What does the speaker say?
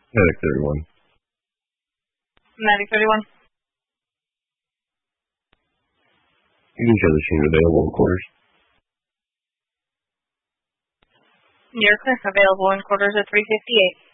Medic 31. Medic 31. Each other team available in quarters. You're clear. Available in quarters at 358.